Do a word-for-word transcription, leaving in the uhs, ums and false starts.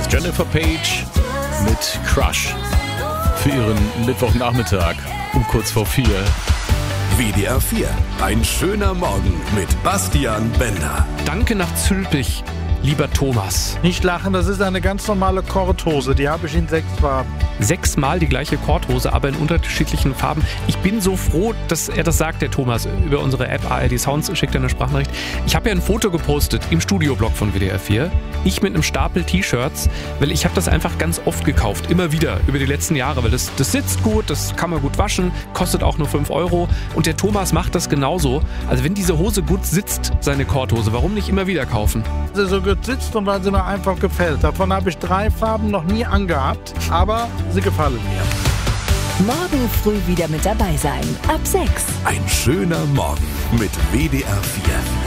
Jennifer Page mit Crush für ihren Mittwochnachmittag um kurz vor vier. W D R vier, ein schöner Morgen mit Bastian Bender. Danke nach Zülpich, lieber Thomas. Nicht lachen, das ist eine ganz normale Korthose, die habe ich in sechs Farben. Sechsmal die gleiche Korthose, aber in unterschiedlichen Farben. Ich bin so froh, dass er das sagt, der Thomas, über unsere App A R D Sounds, schickt er eine Sprachnachricht. Ich habe ja ein Foto gepostet im Studioblog von W D R vier. Ich mit einem Stapel T-Shirts, weil ich habe das einfach ganz oft gekauft, immer wieder, über die letzten Jahre, weil das, das sitzt gut, das kann man gut waschen, kostet auch nur fünf Euro und der Thomas macht das genauso. Also wenn diese Hose gut sitzt, seine Korthose, warum nicht immer wieder kaufen? Sie so gut sitzt und weil sie mir einfach gefällt. Davon habe ich drei Farben noch nie angehabt, aber sie gefallen mir. Morgen früh wieder mit dabei sein, ab sechs. Ein schöner Morgen mit W D R vier.